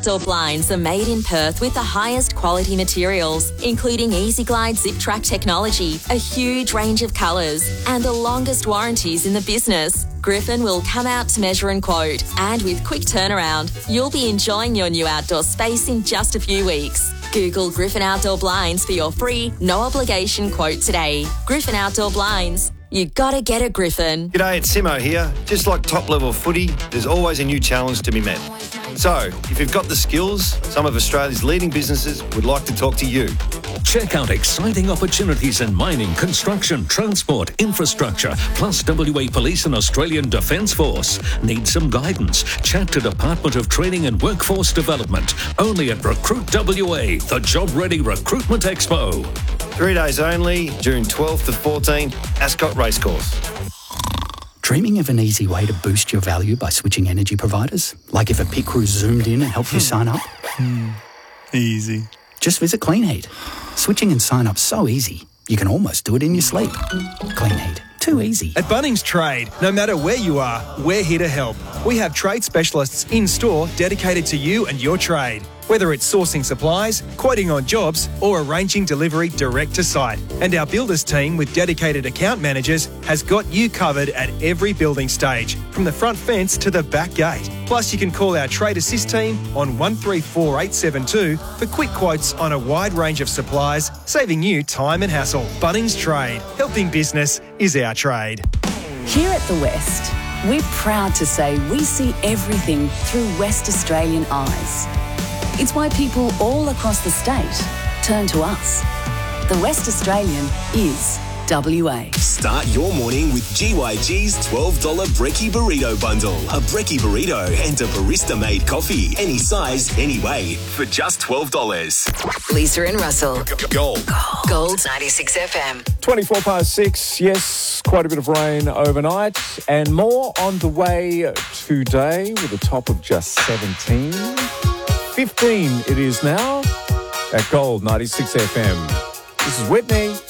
Outdoor Blinds are made in Perth with the highest quality materials, including EasyGlide Zip Track technology, a huge range of colours, and the longest warranties in the business. Griffin will come out to measure and quote, and with quick turnaround, you'll be enjoying your new outdoor space in just a few weeks. Google Griffin Outdoor Blinds for your free, no obligation quote today. Griffin Outdoor Blinds. You gotta get a Griffin. G'day, it's Simo here. Just like top-level footy, there's always a new challenge to be met. So, if you've got the skills, some of Australia's leading businesses would like to talk to you. Check out exciting opportunities in mining, construction, transport, infrastructure, plus WA Police and Australian Defence Force. Need some guidance? Chat to Department of Training and Workforce Development. Only at Recruit WA, the Job Ready Recruitment Expo. 3 days only, June 12th to 14th, Ascot Racecourse. Dreaming of an easy way to boost your value by switching energy providers? Like if a pit crew zoomed in and helped you sign up? Easy. Just visit Clean Heat. Switching and sign up so easy, you can almost do it in your sleep. Clean Heat. Too easy. At Bunnings Trade, no matter where you are, we're here to help. We have trade specialists in store dedicated to you and your trade. Whether it's sourcing supplies, quoting on jobs, or arranging delivery direct to site. And our builders team with dedicated account managers has got you covered at every building stage, from the front fence to the back gate. Plus, you can call our Trade Assist team on 134872 for quick quotes on a wide range of supplies, saving you time and hassle. Bunnings Trade. Helping business is our trade. Here at The West, we're proud to say we see everything through West Australian eyes. It's why people all across the state turn to us. The West Australian is WA. Start your morning with GYG's $12 Brekkie Burrito Bundle. A Brekkie Burrito and a barista-made coffee. Any size, any way, for just $12. Lisa and Russell. Gold. Gold 96 FM. 6:24, yes, quite a bit of rain overnight and more on the way today with a top of just 17. 15 it is now at Gold 96 FM. This is Whitney.